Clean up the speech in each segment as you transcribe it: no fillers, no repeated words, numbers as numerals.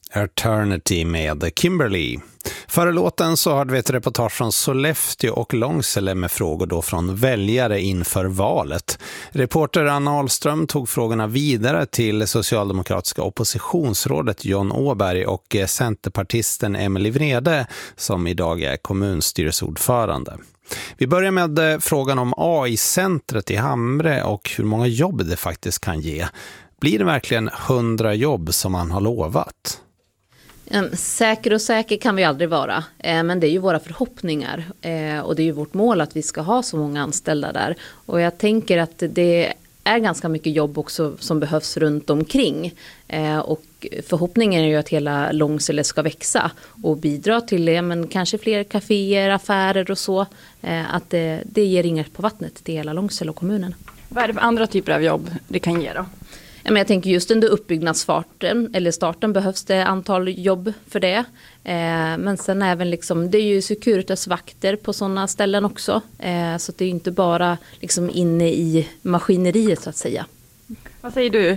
Eternity med Kimberly. Före låten så hade vi ett reportage från Sollefteå och Långsele med frågor då från väljare inför valet. Reporter Anna Ahlström tog frågorna vidare till socialdemokratiska oppositionsrådet John Åberg och centerpartisten Emily Vrede som idag är kommunstyrelseordförande. Vi börjar med frågan om AI-centret i Hamre och hur många jobb det faktiskt kan ge. Blir det verkligen 100 jobb som man har lovat? Säker kan vi aldrig vara, men det är ju våra förhoppningar och det är ju vårt mål att vi ska ha så många anställda där. Och jag tänker att det är ganska mycket jobb också som behövs runt omkring. Och förhoppningen är ju att hela Långsele ska växa och bidra till det, men kanske fler kaféer, affärer och så. Att det ger ringar på vattnet till hela Långsele och kommunen. Vad är det för andra typer av jobb det kan ge då? Men jag tänker just under uppbyggnadsfarten eller starten behövs det antal jobb för det. Men sen även liksom, det är ju Securitas-vakter på sådana ställen också. Så det är inte bara liksom inne i maskineriet så att säga. Vad säger du,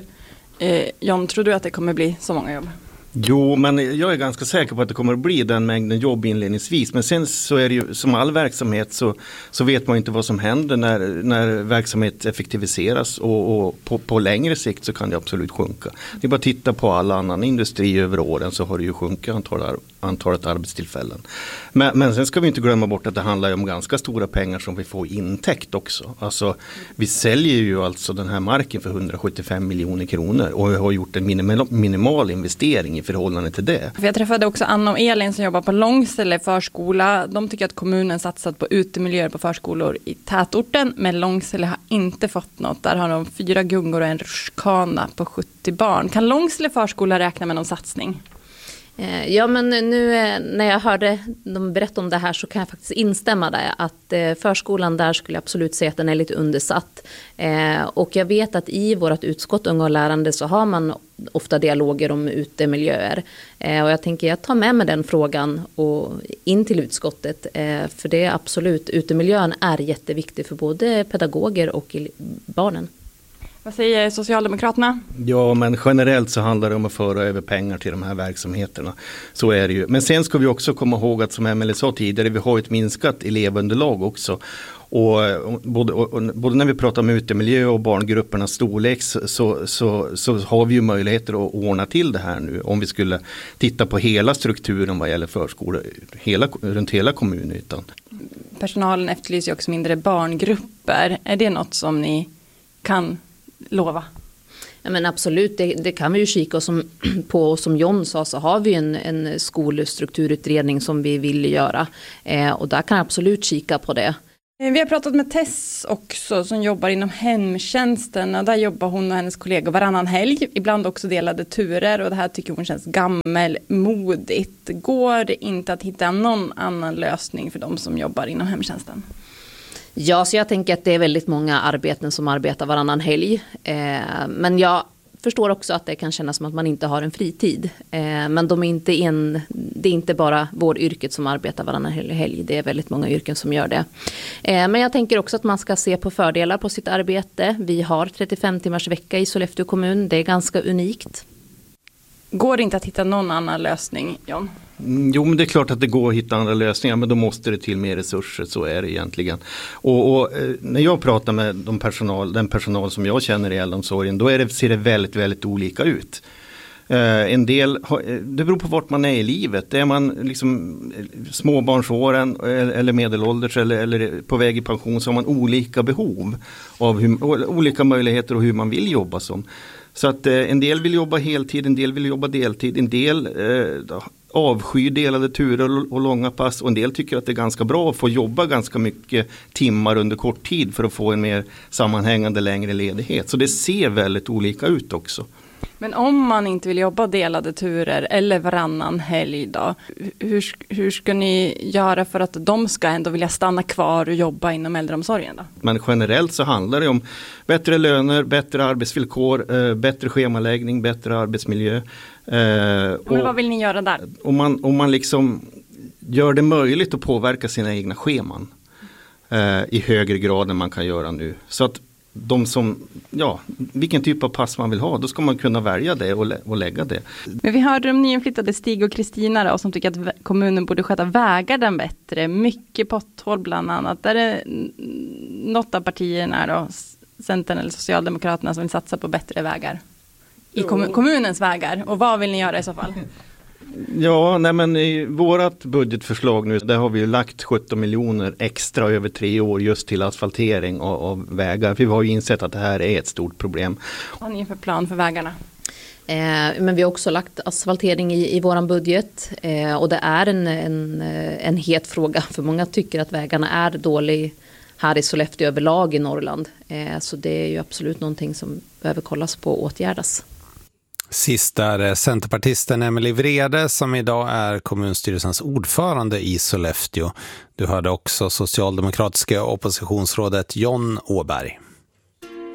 John? Tror du att det kommer bli så många jobb? Jo, men jag är ganska säker på att det kommer att bli den mängden jobb inledningsvis. Men sen så är det ju som all verksamhet så vet man inte vad som händer när verksamhet effektiviseras. Och på längre sikt så kan det absolut sjunka. Det är bara att titta på all annan industri över åren så har det ju sjunkit antalet arbetstillfällen. Men sen ska vi inte glömma bort att det handlar om ganska stora pengar som vi får intäkt också. Alltså vi säljer ju alltså den här marken för 175 miljoner kronor och vi har gjort en minimal investering i förhållande till det. Jag träffade också Anna och Elin som jobbar på Långsele förskola. De tycker att kommunen satsat på utemiljöer på förskolor i tätorten, men Långsele har inte fått något. Där har de 4 gungor och en rutschkana på 70 barn. Kan Långsele förskola räkna med någon satsning? Ja, men nu när jag hörde dem berätta om det här så kan jag faktiskt instämma där att förskolan där skulle jag absolut säga att den är lite undersatt. Och jag vet att i vårt utskott Unga och lärande så har man ofta dialoger om utemiljöer. Och jag tänker jag tar med mig den frågan och in till utskottet. För det är absolut, utemiljön är jätteviktig för både pedagoger och barnen. Vad säger Socialdemokraterna? Ja, men generellt så handlar det om att föra över pengar till de här verksamheterna. Så är det ju. Men sen ska vi också komma ihåg att som Emelie sa tidigare, vi har ett minskat elevunderlag också. Och både när vi pratar om utemiljö och barngruppernas storlek så har vi ju möjligheter att ordna till det här nu. Om vi skulle titta på hela strukturen vad gäller förskolor runt hela kommunytan. Personalen efterlyser också mindre barngrupper. Är det något som ni kan lova? Ja, men absolut, det kan vi ju kika på. Och som John sa så har vi en skolstrukturutredning som vi vill göra. Och där kan jag absolut kika på det. Vi har pratat med Tess också som jobbar inom hemtjänsten. Och där jobbar hon och hennes kollegor varannan helg. Ibland också delade turer och det här tycker hon känns gammelmodigt. Går det inte att hitta någon annan lösning för de som jobbar inom hemtjänsten? Ja, så jag tänker att det är väldigt många arbeten som arbetar varannan helg. Men jag förstår också att det kan kännas som att man inte har en fritid. Men det är inte bara vår yrket som arbetar varannan helg. Det är väldigt många yrken som gör det. Men jag tänker också att man ska se på fördelar på sitt arbete. Vi har 35 timmars vecka i Sollefteå kommun. Det är ganska unikt. Går det inte att hitta någon annan lösning, John? Jo, men det är klart att det går att hitta andra lösningar, men då måste det till mer resurser, så är det egentligen. Och när jag pratar med den personal som jag känner i äldreomsorgen, då ser det väldigt, väldigt olika ut. En del, det beror på vart man är i livet. Är man liksom småbarnsåren eller medelålders eller på väg i pension, så har man olika behov av olika möjligheter och hur man vill jobba som. Så att en del vill jobba heltid, en del vill jobba deltid, en del avskyr delade turer och långa pass och en del tycker att det är ganska bra att få jobba ganska mycket timmar under kort tid för att få en mer sammanhängande längre ledighet. Så det ser väldigt olika ut också. Men om man inte vill jobba delade turer eller varannan helg då, hur ska ni göra för att de ska ändå vilja stanna kvar och jobba inom äldreomsorgen då? Men generellt så handlar det om bättre löner, bättre arbetsvillkor, bättre schemaläggning, bättre arbetsmiljö. Men vad vill ni göra där? Om man liksom gör det möjligt att påverka sina egna scheman i högre grad än man kan göra nu. Så att de som, vilken typ av pass man vill ha, då ska man kunna välja det och lägga det. Men vi hörde de nyinflyttade Stig och Kristina då, som tycker att kommunen borde sköta vägarna bättre. Mycket potthål bland annat. Där är något av partierna då, Centern eller Socialdemokraterna, som vill satsa på bättre vägar i kommunens vägar. Och vad vill ni göra i så fall? Ja, men i vårat budgetförslag nu, där har vi ju lagt 17 miljoner extra över 3 år just till asfaltering av vägar. För vi har ju insett att det här är ett stort problem. Vad har ni för plan för vägarna? Men vi har också lagt asfaltering i våran budget, och det är en het fråga, för många tycker att vägarna är dåliga här i Sollefteå överlag i Norrland. Så det är ju absolut någonting som behöver kollas på och åtgärdas. Sist är centerpartisten Emelie Vrede som idag är kommunstyrelsens ordförande i Sollefteå. Du hörde också socialdemokratiska oppositionsrådet John Åberg.